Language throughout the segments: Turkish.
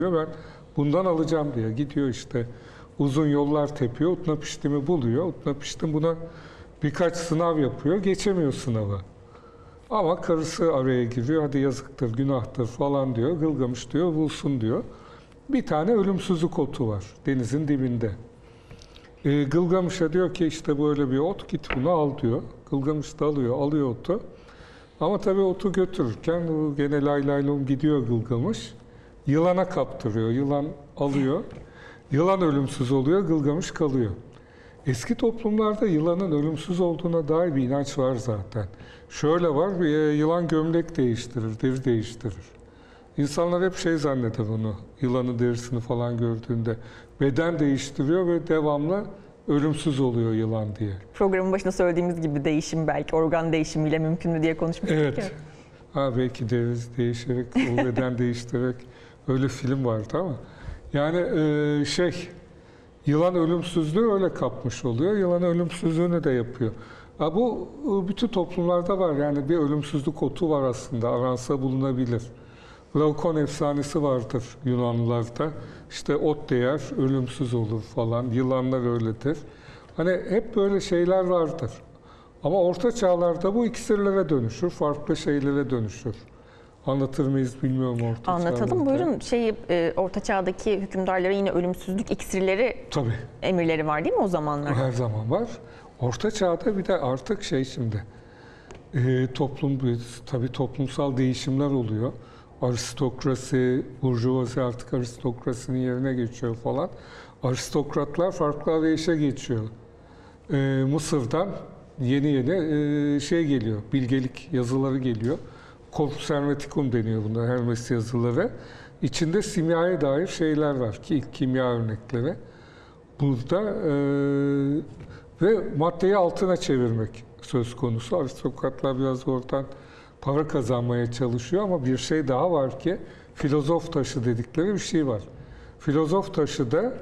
Ben bundan alacağım diye gidiyor işte uzun yollar tepiyor. Utnapiştim'i buluyor. Utnapiştim buna birkaç sınav yapıyor. Geçemiyor sınavı. Ama karısı araya giriyor. Hadi yazıktır, günahtır falan diyor. Gılgamış diyor, bulsun diyor. Bir tane ölümsüzlük otu var denizin dibinde. Gılgamış'a diyor ki işte böyle bir ot, git bunu al diyor. Gılgamış da alıyor otu. Ama tabii otu götürürken gene lay lay lom gidiyor Gılgamış. Yılana kaptırıyor. Yılan alıyor. Yılan ölümsüz oluyor, Gılgamış kalıyor. Eski toplumlarda yılanın ölümsüz olduğuna dair bir inanç var zaten. Şöyle var, yılan gömlek değiştirir, deri değiştirir. İnsanlar hep şey zanneder onu, yılanın derisini falan gördüğünde. Beden değiştiriyor ve devamlı ölümsüz oluyor yılan diye. Programın başında söylediğimiz gibi değişim belki organ değişimiyle mümkün mü diye konuşmuştuk ya. Evet. Belki deri değişerek, o beden değiştirerek öyle film vardı ama. Yani yılan ölümsüzlüğü öyle kapmış oluyor. Yılan ölümsüzlüğünü de yapıyor. Bu bütün toplumlarda var. Yani bir ölümsüzlük otu var aslında. Aransa bulunabilir. Laokoon efsanesi vardır Yunanlılarda. İşte ot değer, ölümsüz olur falan. Yılanlar öyledir. Hani hep böyle şeyler vardır. Ama orta çağlarda bu iksirlere dönüşür, farklı şeylere dönüşür. Anlatır mıyız bilmiyorum orta çağlarda. Anlatalım. Buyurun. Orta çağdaki hükümdarlara yine ölümsüzlük iksirleri, Tabii. emirleri var değil mi o zamanlar? Her zaman var. Orta çağda bir de artık şimdi tabii toplumsal değişimler oluyor. Aristokrasi, burjuvazi artık aristokrasinin yerine geçiyor falan. Aristokratlar farklı arayışa geçiyor. Mısır'dan yeni geliyor, bilgelik yazıları geliyor. Corpus Hermeticum deniyor buna, Hermes yazıları. İçinde simyaya dair şeyler var ki ilk kimya örnekleri. Burada ve maddeyi altına çevirmek söz konusu. Aristokratlar biraz oradan para kazanmaya çalışıyor ama bir şey daha var ki filozof taşı dedikleri bir şey var. Filozof taşı da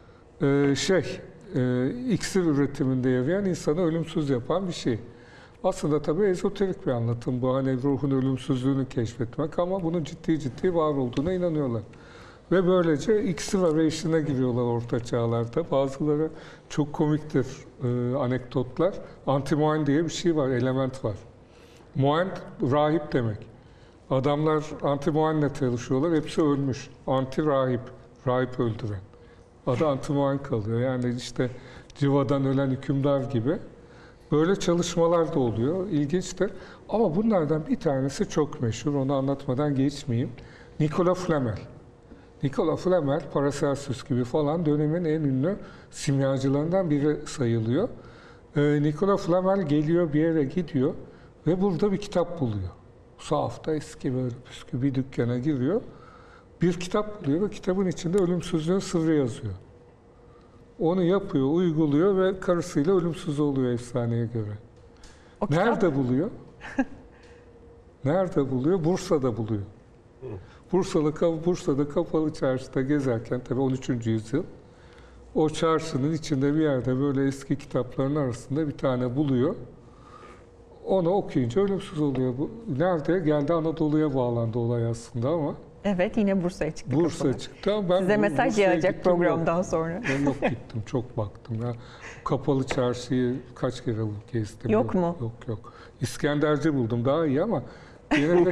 iksir üretiminde yarayan insanı ölümsüz yapan bir şey. Aslında tabii ezoterik bir anlatım bu. Hani ruhun ölümsüzlüğünü keşfetmek ama bunun ciddi var olduğuna inanıyorlar. Ve böylece iksir arayışına giriyorlar orta çağlarda. Bazıları çok komiktir anekdotlar. Antimoine diye bir şey var, element var. Moine rahip demek. Adamlar antimoine'le çalışıyorlar, hepsi ölmüş. Anti-rahip, rahip öldüren. Adı antimoine kalıyor. Yani işte civadan ölen hükümdar gibi. Böyle çalışmalar da oluyor. İlginçtir. Ama bunlardan bir tanesi çok meşhur. Onu anlatmadan geçmeyeyim. Nikola Flamel. Nikola Flamel, Paracelsus gibi falan dönemin en ünlü simyacılarından biri sayılıyor. Nikola Flamel geliyor, bir yere gidiyor ve burada bir kitap buluyor. Sahafta eski böyle püskü bir dükkana giriyor. Bir kitap buluyor ve kitabın içinde ölümsüzlüğün sırrı yazıyor. Onu yapıyor, uyguluyor ve karısıyla ölümsüz oluyor efsaneye göre. Nerede buluyor? Nerede buluyor? Bursa'da buluyor. Bursa'da kapalı çarşıda gezerken, tabii 13. yüzyıl, o çarşının içinde bir yerde böyle eski kitapların arasında bir tane buluyor. Onu okuyunca ölümsüz oluyor. Nerede? Geldi Anadolu'ya bağlandı olay aslında ama. Evet, yine Bursa'ya çıktı. Bursa'ya çıktı ama ben size mesaj Bursa'ya yağacak programdan sonra. Ben yok gittim, çok baktım ya. Kapalı çarşıyı kaç kere gezdim. Yok mu? Yok. İskenderci buldum daha iyi ama yine de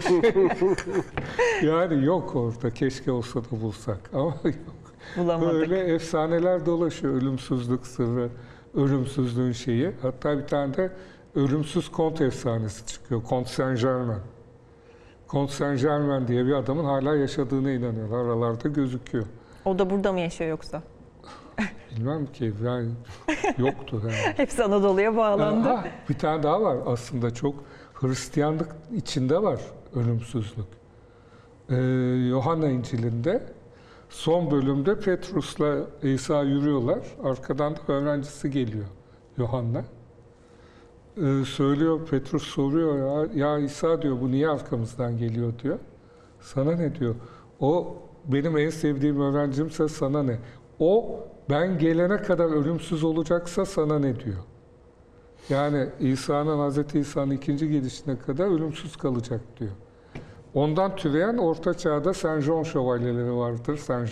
yani yok orada. Keşke olsa da bulsak ama yok. Bulamadık. Böyle efsaneler dolaşıyor. Ölümsüzlük sırrı, ölümsüzlüğün şeyi. Hatta bir tane de ölümsüz kont efsanesi çıkıyor. Kont Saint-Germain. Kont Saint-Germain diye bir adamın hala yaşadığına inanıyorlar. Aralarda gözüküyor. O da burada mı yaşıyor yoksa? Bilmem ki. Yani yoktu herhalde. Hepsi Anadolu'ya bağlandı. Bir tane daha var aslında, çok Hristiyanlık içinde var ölümsüzlük. Yuhanna İncil'inde son bölümde Petrus'la İsa yürüyorlar. Arkadan da öğrencisi geliyor Yuhanna. Söylüyor, Petrus soruyor ya İsa diyor, bu niye arkamızdan geliyor diyor. Sana ne diyor? O benim en sevdiğim öğrencimse sana ne? O ben gelene kadar ölümsüz olacaksa sana ne diyor? Yani Hazreti İsa'nın ikinci gelişine kadar ölümsüz kalacak diyor. Ondan türeyen Orta Çağ'da Saint John şövalyeleri vardır. Saint